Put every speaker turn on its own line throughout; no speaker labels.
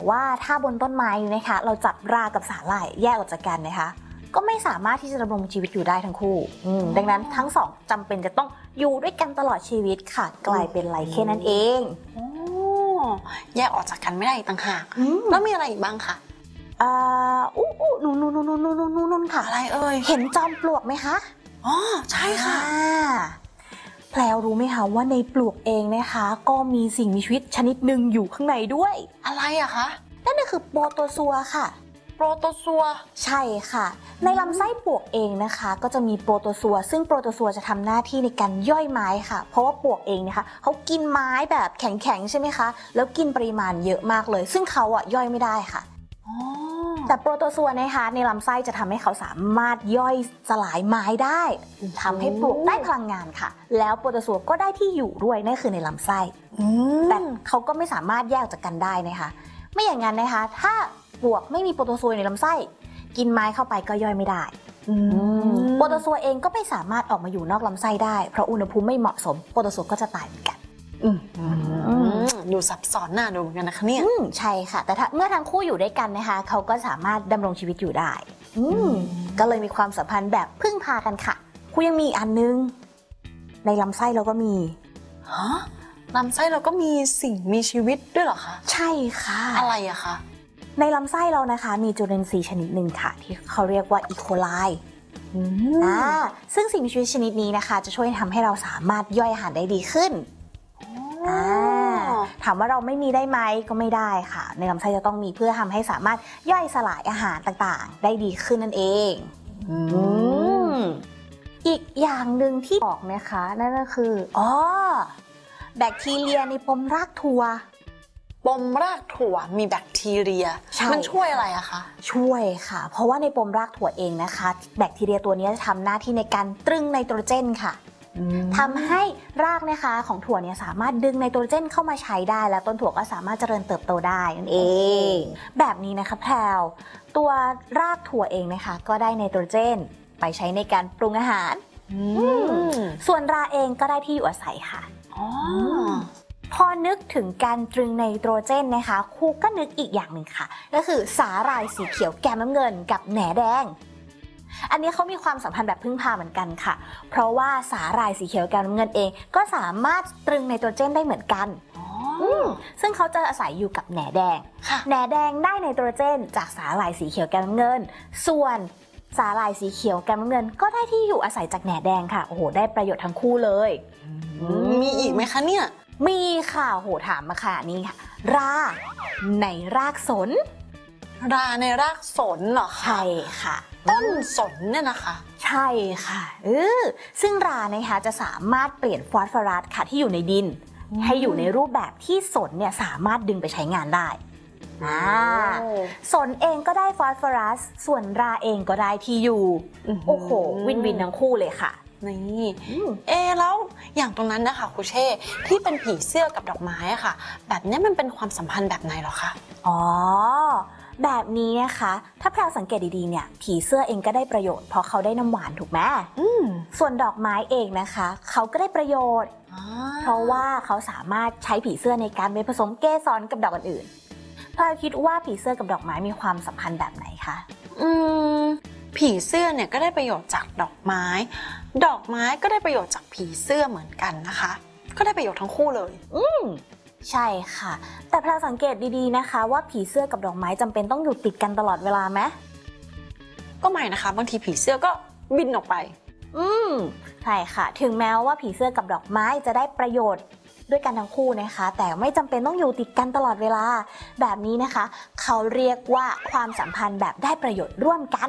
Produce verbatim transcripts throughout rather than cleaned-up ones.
ว่าถ้าบนต้นไม้นะคะเราจับรากกับสาหร่ายแยกออกจากกันนะคะก็ไม่สามารถที่จะดำรงชีวิตอยู่ได้ทั้งคู่ดังนั้นทั้งสองจำเป็นจะต้องอยู่ด้วยกันตลอดชีวิตค่ะกลายเป็นไลเคนนั่นเอง
แยกออกจากกันไม่ได้ต่างหากแล้วมีอะไรอีกบ้างคะ
อ่าอู้อู้นู่นนู่นนู่นนู่นนู่นนู่นค่ะ
อะไรเอ่ย
เห็นจอมปลวกไหมคะ
อ๋อใช่ค่ะ
แพรวรู้ไหมคะว่าในปลวกเองนะคะก็มีสิ่งมีชีวิตชนิดหนึ่งอยู่ข้างในด้วย
อะไรอะคะ
นั่นก็คือโปรโตซัวค่ะ
โปรโตซัว
ใช่ค่ะในลำไส้ปลวกเองนะคะก็จะมีโปรโตซัวซึ่งโปรโตซัวจะทำหน้าที่ในการย่อยไม้ค่ะเพราะว่าปลวกเองนะคะเขากินไม้แบบแข็งๆใช่ไหมคะแล้วกินปริมาณเยอะมากเลยซึ่งเขาอะย่อยไม่ได้ค่ะแต่โปรโตซัวนะคะในลำไส้จะทำให้เขาสามารถย่อยสลายไม้ได้ทำให้ปลวกได้พลังงานค่ะแล้วโปรโตซัวก็ได้ที่อยู่ด้วยนั่นคือในลำไส้แต่เขาก็ไม่สามารถแยกจากกันได้นะคะไม่อย่างนั้นนะคะถ้าปลวกไม่มีโปรโตซัวในลำไส้กินไม้เข้าไปก็ย่อยไม่ได้โปรโตซัวเองก็ไม่สามารถออกมาอยู่นอกลำไส้ได้เพราะอุณหภูมิไม่เหมาะสมโปรโตซัวก็จะตายเหมือนกัน
ดูซับซ้อนน่าดูเหมือนกันนะคะเนี่ย
ใช่ค่ะแต่ถ้าเมื่อทั้งคู่อยู่ด้วยกันนะคะเขาก็สามารถดำรงชีวิตอยู่ได้ก็เลยมีความสัมพันธ์แบบพึ่งพากันค่ะคุณยังมีอีกอันนึงในลำไส้เราก็มี
ฮะลำไส้เราก็มีสิ่งมีชีวิตด้วยเหรอคะ
ใช่ค่ะ
อะไรอะคะ
ในลำไส้เรานะคะมีจุลินทรีย์ชนิดหนึ่งค่ะที่เขาเรียกว่าอีโคไลอ่าซึ่งสิ่งมีชีวิตชนิดนี้นะคะจะช่วยทำให้เราสามารถย่อยอาหารได้ดีขึ้นอ่าถามว่าเราไม่มีได้ไหมก็ไม่ได้ค่ะในลำไส้จะต้องมีเพื่อทำให้สามารถย่อยสลายอาหารต่างๆได้ดีขึ้นนั่นเองอืมอีกอย่างหนึ่งที่บอกนะคะนั่นก็คืออ๋อแบคทีเรียในปมรากถั่ว
ปมรากถั่วมีแบคทีเรียมันช่วยอะไรอะคะ
ช่วยค่ะเพราะว่าในปมรากถั่วเองนะคะแบคทีเรียตัวนี้จะทำหน้าที่ในการตรึงไนโตรเจนค่ะทำให้รากนะคะของถั่วเนี่ยสามารถดึงไนโตรเจนเข้ามาใช้ได้แล้วต้นถั่วก็สามารถเจริญเติบโตได้นั่นเองแบบนี้นะคะแพรวตัวรากถั่วเองนะคะก็ได้ไนโตรเจนไปใช้ในการปรุงอาหารส่วนราเองก็ได้ที่อยู่อาศัยค่ะพอนึกถึงการตรึงไนโตรเจนนะคะครูก็นึกอีกอย่างหนึ่งค่ะก็คือสาหร่ายสีเขียวแกมน้ำเงินกับแหนแดงอันนี้เขามีความสัมพันธ์แบบพึ่งพาเหมือนกันค่ะเพราะว่าสาหร่ายสีเขียวแกมน้ำเงินเองก็สามารถตรึงไนโตรเจนได้เหมือนกันซึ่งเขาจะอาศัยอยู่กับแหนแดงแหนแดงได้ไนโตรเจนจากสาหร่ายสีเขียวแกมน้ำเงินส่วนสาหร่ายสีเขียวแกมน้ำเงินก็ได้ที่อยู่อาศัยจากแหนแดงค่ะโอ้โหได้ประโยชน์ทั้งคู่เลย
มีอีกไหมคะเนี่ย
มีค่ะโหถามมาค่ะนี่ค่ะราในรากสน
ราในรากสนเหรอคะ
ใช่ค่ะ
ต้นสนเนี่ยนะคะ
ใช่ค่ะเออซึ่งรานะคะจะสามารถเปลี่ยนฟอสฟอรัสค่ะที่อยู่ในดินให้อยู่ในรูปแบบที่สนเนี่ยสามารถดึงไปใช้งานได้อ่าสนเองก็ได้ฟอสฟอรัสส่วนราเองก็ได้ที่อยู่โอ้โหวินวินทั้งคู่เลยค่ะ
นี่เอแล้วอย่างตรงนั้นนะคะครูเช่ที่เป็นผีเสื้อกับดอกไม้อะค่ะแบบนี้มันเป็นความสัมพันธ์แบบไหนหรอคะ
อ๋อแบบนี้นะคะถ้าแพรวสังเกตดีๆเนี่ยผีเสื้อเองก็ได้ประโยชน์เพราะเขาได้น้ำหวานถูกไหมส่วนดอกไม้เองนะคะเขาก็ได้ประโยชน์เพราะว่าเขาสามารถใช้ผีเสื้อในการไปผสมเกสรกับดอกอื่นๆแพรวคิดว่าผีเสื้อกับดอกไม้มีความสัมพันธ์แบบไหนคะ
อืมผีเสื้อเนี่ยก็ได้ประโยชน์จากดอกไม้ดอกไม้ก็ได้ประโยชน์จากผีเสื้อเหมือนกันนะคะก็ได้ประโยชน์ทั้งคู่เลย
อืมใช่ค่ะแต่แพรสังเกตดีๆนะคะว่าผีเสื้อกับดอกไม้จำเป็นต้องอยู่ติดกันตลอดเวลาไหม
ก็ไม่นะคะบางทีผีเสื้อก็บินออกไป
อืมใช่ค่ะถึงแม้ว่าผีเสื้อกับดอกไม้จะได้ประโยชน์ด้วยกันทั้งคู่นะคะแต่ไม่จำเป็นต้องอยู่ติดกันตลอดเวลาแบบนี้นะคะเขาเรียกว่าความสัมพันธ์แบบได้ประโยชน์ร่วมกัน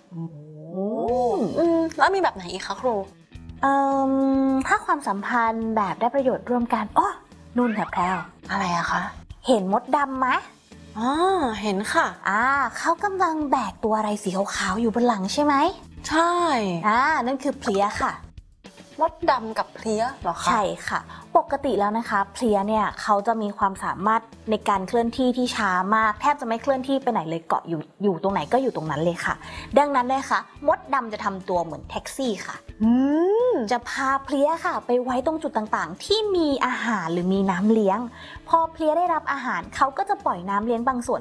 แล้วมีแบบไหนอีกคะครู
เอ่อถ้าความสัมพันธ์แบบได้ประโยชน์ร่วมกันอ๋อนุ่นค่ะแพรว
อะไรอะคะ
เห็นมดดำไหม
อ๋อเห็นค่ะ
อ่าเขากำลังแบกตัวอะไรสีขาวๆอยู่บนหลังใช่ไหม
ใช่
อ่านั่นคือเพลี้ยค่ะ
มดดำกับเพลี้ยเหรอคะ
ใช่ค่ะปกติแล้วนะคะเพลี้ยเนี่ยเขาจะมีความสามารถในการเคลื่อนที่ที่ช้ามากแทบจะไม่เคลื่อนที่ไปไหนเลยเกาะอยู่อยู่ตรงไหนก็อยู่ตรงนั้นเลยค่ะดังนั้นนะคะมดดำจะทำตัวเหมือนแท็กซี่ค่ะอืมจะพาเพลี้ยค่ะไปไว้ตรงจุดต่างๆที่มีอาหารหรือมีน้ำเลี้ยงพอเพลี้ยได้รับอาหารเขาก็จะปล่อยน้ำเลี้ยงบางส่วน